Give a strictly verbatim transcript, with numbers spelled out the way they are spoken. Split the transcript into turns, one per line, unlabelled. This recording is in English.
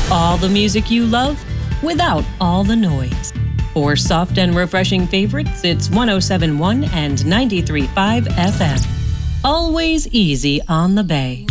All the music you love without all the noise. For soft and refreshing favorites, it's one oh seven point one and ninety-three point five F M. Always easy on the Bay.